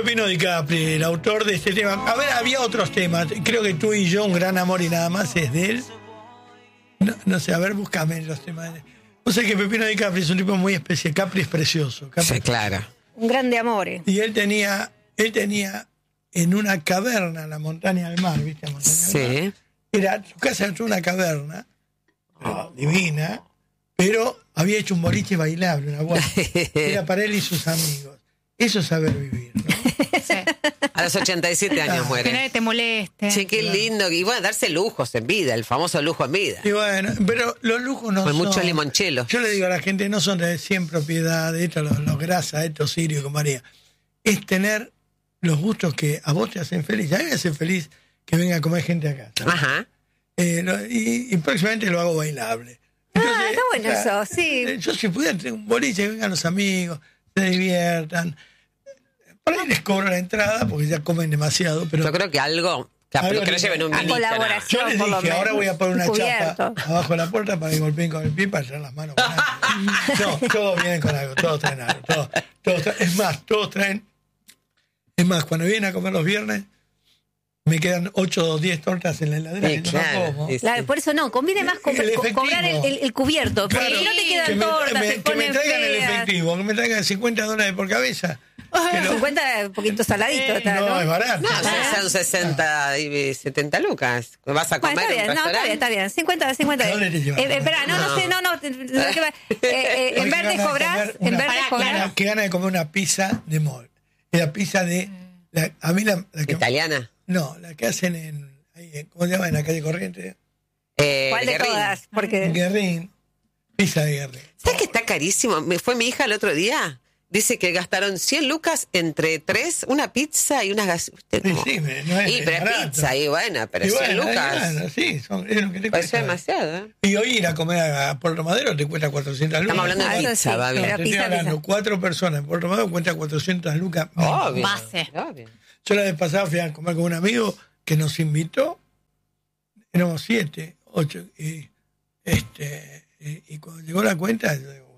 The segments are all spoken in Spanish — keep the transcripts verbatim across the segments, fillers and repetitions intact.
Pepino DiCaprio, el autor de este tema. A ver, había otros temas. Creo que Tú y Yo, Un Gran Amor y Nada Más, es de él. No, no sé, a ver, búscame los temas. O sea que Pepino DiCaprio es un tipo muy especial. Capri es precioso. Capri Sí, claro. Un grande amor. Y él tenía, él tenía en una caverna, en la montaña del mar, ¿viste? La montaña Sí. del mar. Era, su casa era una caverna, oh, divina, pero había hecho un boliche bailable, una guapa. Era para él y sus amigos. Eso es saber vivir, ¿no? Sí. A los ochenta y siete años Ah. Que muere. nadie te moleste. Che, qué lindo. Y bueno, darse lujos en vida, el famoso lujo en vida. Y bueno, pero los lujos no Con son... muchos limonchelos. Yo le digo a la gente, no son de cien propiedades, estos, los, los grasas, estos sirios con María. Es tener los gustos que a vos te hacen feliz. A mí me hace feliz que venga a comer gente acá. ¿sabes? Ajá. Eh, lo- y, y próximamente lo hago bailable. Ah, está bueno eso, sí. eh, Yo si pudiera tener un boliche, que vengan los amigos, se diviertan. Por ahí les cobro la entrada porque ya comen demasiado, pero Yo creo que algo, que, Algo que no que- lleven un A vinito. ¿no? colaboración. yo les por lo dije, menos. ahora voy a poner una Cubierto. chapa abajo de la puerta para que golpeen con el pie para echar las manos con algo. No, todos vienen con algo, todos traen algo. Todos, todos traen- es más, todos traen. Es más, cuando vienen a comer los viernes, me quedan ocho o diez tortas en la heladera Sí, que yo claro. no como. Sí, sí. Claro, por eso no, conviene más co- El co- efectivo. cobrar el, el- el cubierto, porque Claro, si no te que quedan me, tortas, me- se que me ponen traigan el feas. efectivo, que me traigan cincuenta dólares por cabeza. Que no- cincuenta un poquito saladito, está, no, ¿no? es barato. No, Ah. son sesenta y setenta lucas. Vas a Bueno, comer está en bien, un no, está bien, restaurante. está bien. cincuenta, cincuenta. ¿A dónde te llevas? Eh, espera, no, no, No. sé, no, no. te- te- te- que va- eh, eh, Hoy en que verde ganas de cobras, comer en una- verde Pará, cobras. claro. Que gana de comer una pizza de mol. La pizza de. La, a mí la, la que. Italiana. No, la que hacen en. ahí, en- ¿Cómo se llama? En la calle Corriente. Eh, ¿Cuál de Guerrín. todas? Porque Guerrín. Pizza de Guerrín. ¿Sabes que está carísimo? Me fue mi hija el otro día. Dice que gastaron cien lucas entre tres, una pizza y unas gas. ¿Usted Sí, cómo? sí, no es y, pero es barato. pizza, y bueno, pero Y cien bueno, lucas. bueno, sí, son, es lo que te Parece cuesta. demasiado, ¿eh? Y hoy ir a comer a Puerto Madero te cuesta cuatrocientas lucas. Estamos hablando Ah, de eso pizza, sí, va bien. pero Te estoy pizza, hablando, pizza. cuatro personas en Puerto Madero cuesta cuatrocientas lucas. Obvio. Base. Obvio. Yo la vez pasada fui a comer con un amigo que nos invitó. Éramos siete, ocho. Y, este, y, y cuando llegó la cuenta, yo digo,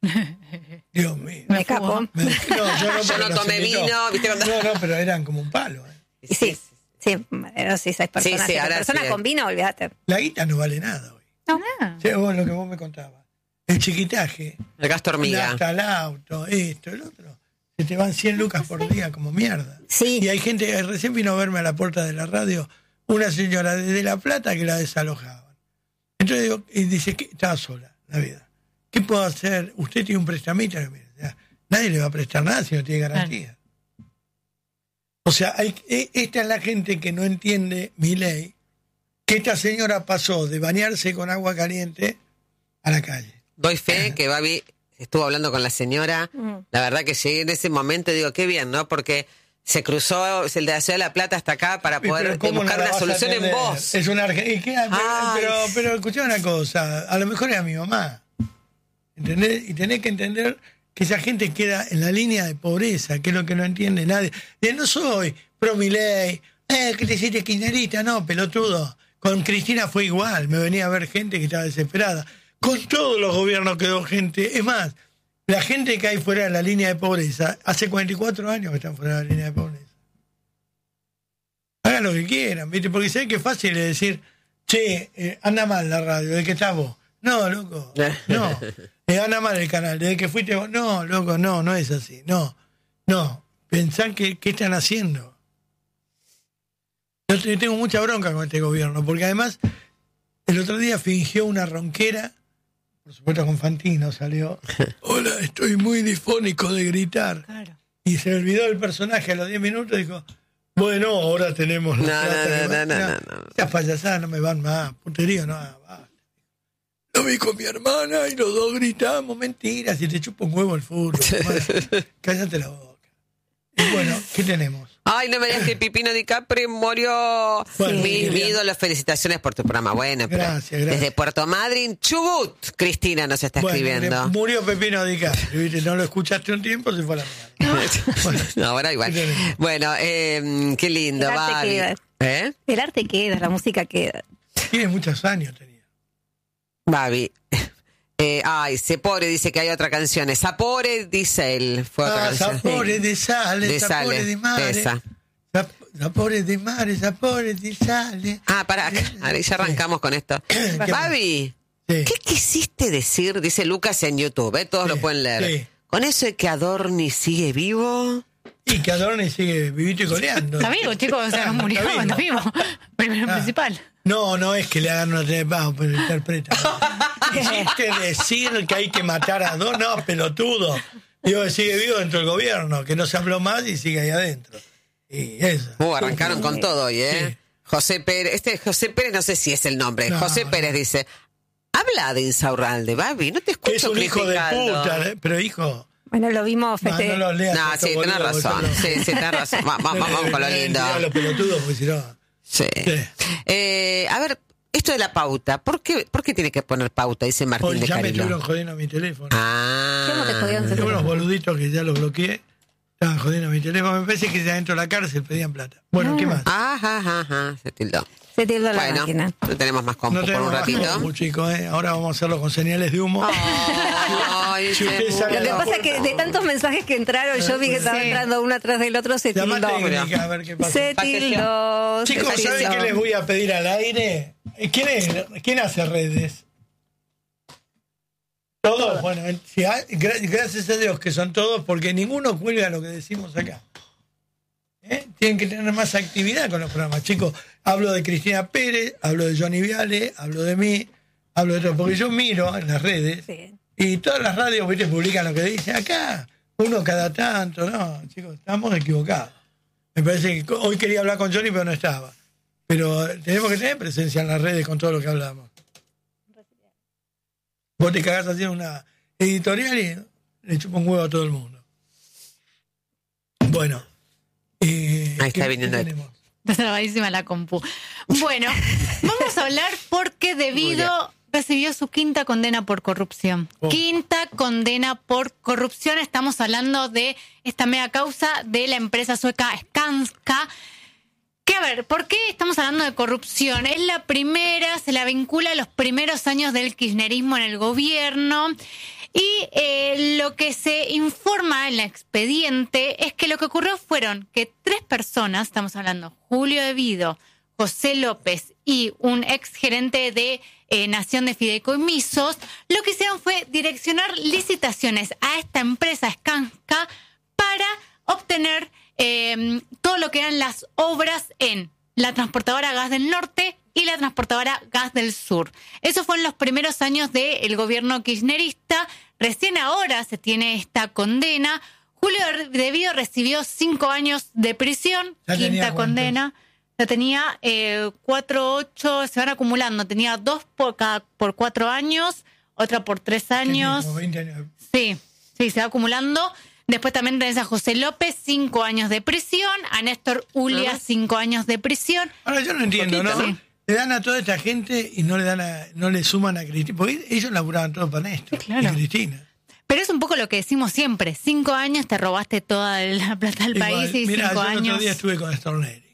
Dios mío. me escapó. Me- no, yo no, Yo porque no nos tomé invitó. vino, ¿viste? Cuando- No, no, pero eran como un palo. ¿eh? Sí, sí, pero sí, esas personas. Sí, sí, pero ahora personas sí. con vino, olvídate. La guita no vale nada hoy. Ah. Sí, vos, lo que vos me contabas. El chiquitaje, El gasto hormiga. hasta el auto, esto, el otro. Se te van cien lucas por día como mierda. Sí. Y hay gente que recién vino a verme a la puerta de la radio, una señora de La Plata que la desalojaban. Entonces digo, y dice que estaba sola, la vida. ¿Qué puedo hacer? Usted tiene un prestamito. Y mira, ya, nadie le va a prestar nada si no tiene garantía. O sea, hay, e- esta es la gente que no entiende mi ley, que esta señora pasó de bañarse con agua caliente a la calle. Doy fe que Babi estuvo hablando con la señora. Mm. La verdad que llegué en ese momento y digo, qué bien, ¿no? Porque se cruzó el de la Ciudad de La Plata hasta acá para poder Pero ¿cómo no buscar la una vas a solución en atender? voz. Es una argentina. Pero, Ay. pero, pero escuchá una cosa, a lo mejor era mi mamá. ¿Entendés? Y tenés que entender que esa gente queda en la línea de pobreza, que es lo que no entiende nadie. Y no soy pro Milei, eh, que te hiciste kirchnerista, no, pelotudo. Con Cristina fue igual, me venía a ver gente que estaba desesperada. Con todos los gobiernos quedó gente. Es más, la gente que hay fuera de la línea de pobreza, hace cuarenta y cuatro años que están fuera de la línea de pobreza. Hagan lo que quieran, ¿viste? Porque sé que es fácil decir, che, eh, anda mal la radio, ¿de qué estás vos? No, loco, no. Eh, anda mal el canal, desde que fuiste vos. No, loco, no, no es así. No, no. Pensá que, qué están haciendo. Yo te- tengo mucha bronca con este gobierno, porque además, el otro día fingió una ronquera, por supuesto con Fantino salió. Hola, estoy muy difónico de gritar. Claro. Y se olvidó el personaje a los diez minutos y dijo, bueno, ahora tenemos la No, plata no, que no, va- no, no, Mirá, no. Estas payasadas no me van más, puterío no, basta. Lo vi con mi hermana y los dos gritamos, mentiras, y te chupa un huevo el furro. Cállate la boca. Y bueno, ¿qué tenemos? Ay, no me digas que Pipino DiCaprio murió. Bueno, mi, mi quería- ídolo, felicitaciones por tu programa. Bueno, pero Gracias, gracias. desde Puerto Madryn, Chubut, Cristina nos está Bueno, escribiendo. murió Pepino DiCaprio, ¿viste? No lo escuchaste un tiempo, se fue a la mierda. Bueno, No, ahora igual. ¿qué tenemos? Bueno, eh, qué lindo, El arte Babi. queda. ¿Eh? El arte queda, la música queda. tiene muchos años, tenía. Babi, Eh, ay, Sepore dice que hay otra canción. Sapore dice él. Fue otra Ah, canción. Sapore de sale, De Sapore sale, de mare. esa. Sap- Sapore de mare, Sapore de sale. Ah, pará, ahora ya arrancamos con esto. Babi, Sí. ¿qué quisiste decir? Dice Lucas en YouTube, ¿eh? Todos Sí, lo pueden leer. sí. ¿Con eso de que Adorni sigue vivo? Y que Adorni sigue vivito y coleando. Está vivo, chicos, o sea, Ah, no murió, está está vivo. Primero Ah. principal. No, no es que le hagan una trepa, pero interpreta. Quisiste decir que hay que matar a Adorni, no, pelotudo. Digo que sigue vivo dentro del gobierno, que no se habló más y sigue ahí adentro. Y eso. Uh, arrancaron con todo hoy, ¿eh? Sí. José Pérez, este José Pérez no sé si es el nombre. No, José no. Pérez dice, habla de Insaurralde, Babi, no te escucho Es un hijo de criticando. puta, ¿eh? Pero hijo, Bueno, lo vimos no, feste- no lo leas. No, estos sí, tenés boludos, razón. boludo. Sí, sí, tenés razón. Va- va- No vamos le- con lo no le lindo. digan a los pelotudos, porque si no. Sí. Sí. Eh, a ver, esto de la pauta, ¿por qué, ¿por qué tiene que poner pauta? Dice Martín Hoy de ya me Carilo. estuvieron jodiendo a mi teléfono. Ah. ¿Cómo te jodieron? Tengo unos boluditos que ya los bloqueé. Estaban jodiendo a mi teléfono. Me parece que ya dentro de la cárcel pedían plata. Bueno, ¿qué más? Ajá, ajá, ajá, se tildó. Se tildó la Bueno, máquina. no tenemos más compu No por tenemos un más ratito. compu, chicos, ¿eh? Ahora vamos a hacerlo con señales de humo. Ay, Si se usted murió. sale Lo que la pasa es que de tantos mensajes que entraron, yo vi que estaba Sí. entrando uno atrás del otro, se Llama tildó. técnica a ver qué pasa. Se tildó. se Chicos, ¿saben tildó. qué les voy a pedir al aire? ¿Quién, es, ¿quién hace redes? Todos. Bueno, si hay- gra- gracias a Dios que son todos, porque ninguno cuelga lo que decimos acá. ¿Eh? Tienen que tener más actividad con los programas. Chicos, hablo de Cristina Pérez, hablo de Johnny Viale, hablo de mí, hablo de todo, porque yo miro en las redes Sí. y todas las radios, ¿viste? Publican lo que dicen acá, uno cada tanto. No, chicos, estamos equivocados. Me parece que hoy quería hablar con Johnny, pero no estaba. Pero tenemos que tener presencia en las redes con todo lo que hablamos. Vos te cagás haciendo una editorial y le chupa un huevo a todo el mundo. Bueno. Eh, Ahí está ¿qué- viniendo qué él. tenemos? Está trabadísima la compu. Bueno, vamos a hablar porque debido recibió su quinta condena por corrupción. Oh. Quinta condena por corrupción. Estamos hablando de esta mega causa de la empresa sueca Skanska. Que a ver, ¿por qué estamos hablando de corrupción? Es la primera, se la vincula a los primeros años del kirchnerismo en el gobierno. Y eh, lo que se informa en el expediente es que lo que ocurrió fueron que tres personas, estamos hablando Julio De Vido, José López y un ex gerente de eh, Nación de Fideicomisos, lo que hicieron fue direccionar licitaciones a esta empresa Skanska para obtener eh, todo lo que eran las obras en la transportadora Gas del Norte y la transportadora Gas del Sur. Eso fue en los primeros años del gobierno kirchnerista. Recién ahora se tiene esta condena. Julio De Vido recibió cinco años de prisión, Ya tenía quinta cuántos. condena. Ya tenía eh, cuatro, ocho, se van acumulando. Tenía dos por, cada, por cuatro años, otra por tres años. Como veinte años. Sí, sí, se va acumulando. Después también tenés a José López, cinco años de prisión. A Néstor Ulia, Ah. cinco años de prisión. Ahora yo no entiendo, ¿no? Poquito, sí. Le dan a toda esta gente y no le dan a, no le suman a Cristina. Porque ellos laburaban todo para Néstor Sí, claro. y Cristina. Pero es un poco lo que decimos siempre. Cinco años te robaste toda la plata del Igual, país y mirá, cinco yo el años. otro día estuve con Stornelli,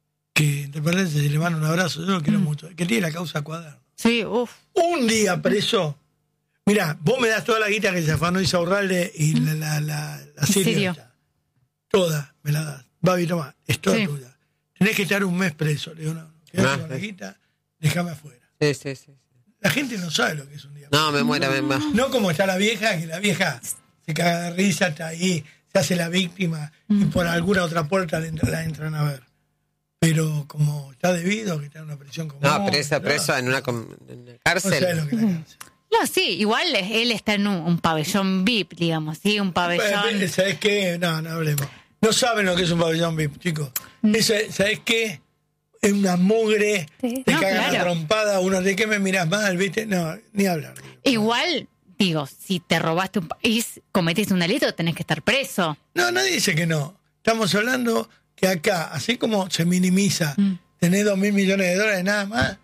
que te parece si le mando un abrazo, yo lo Mm. quiero mucho, que tiene la causa cuaderno. Sí, uff. Un día preso. Mirá, vos me das toda la guita que se afanó Isaurralde y la, la, la, la ¿En serie serio? esta. Toda, me la das. Babi, toma, es toda Sí. tuya. Tenés que estar un mes preso. Le digo, no, quedate Ah, con la sí. guita, déjame afuera. Sí, sí, sí. La gente no sabe lo que es un día. No, me muero, me muero. No como está la vieja, que la vieja se caga de risa, está ahí, se hace la víctima y por alguna otra puerta la, entra- la entran a ver. Pero como está debido, que está en una prisión como. No, presa, preso en una, com- en una No cárcel. sabe lo que es la cárcel. No, sí, igual él está en un, un pabellón V I P, digamos, ¿sí? Un pabellón. Eh, ¿Sabes qué? No, no hablemos. No saben lo que es un pabellón V I P, chicos. Eso, ¿sabes qué? Es una mugre, Sí. te No, cagan la claro. trompada, uno de qué me mirás mal, ¿viste? No, ni hablar. Igual, digo, si te robaste un país, cometiste un delito, tenés que estar preso. No, nadie dice que no. Estamos hablando que acá, así como se minimiza, Mm. tenés dos mil millones de dólares nada más,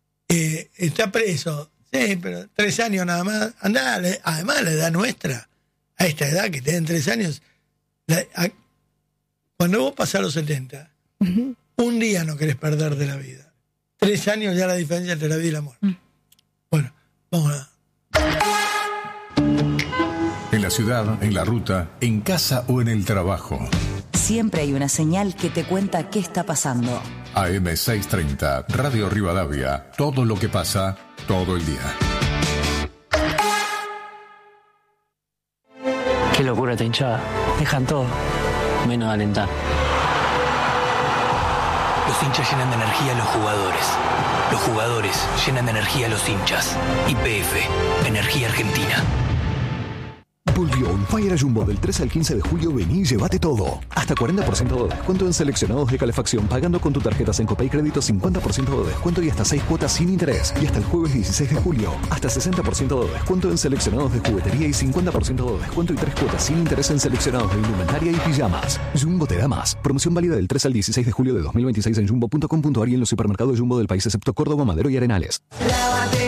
eh, está preso. Sí, pero tres años nada más. Andá, le- además la edad nuestra, a esta edad que tienen tres años, la- a- cuando vos pasás los setenta, un día no querés perder de la vida. Tres años ya la diferencia entre la vida y la muerte. Mm. Bueno, vamos a... En la ciudad, en la ruta, en casa o en el trabajo. Siempre hay una señal que te cuenta qué está pasando. A M seiscientos treinta, Radio Rivadavia. Todo lo que pasa, todo el día. Qué locura esta hinchada. Dejan todo, menos alentar. Los hinchas llenan de energía a los jugadores. Los jugadores llenan de energía a los hinchas. Y P F, Energía Argentina. Volvió On Fire a Jumbo del tres al quince de julio. Vení y llévate todo. Hasta cuarenta por ciento de descuento en seleccionados de calefacción pagando con tu tarjeta Sencope y crédito, cincuenta por ciento de descuento y hasta seis cuotas sin interés. Y hasta el jueves dieciséis de julio, hasta sesenta por ciento de descuento en seleccionados de juguetería y cincuenta por ciento de descuento y tres cuotas sin interés en seleccionados de indumentaria y pijamas. Jumbo te da más. Promoción válida del tres al dieciséis de julio de dos mil veintiséis en jumbo punto com punto a r y en los supermercados Jumbo del país excepto Córdoba, Madero y Arenales. Lávate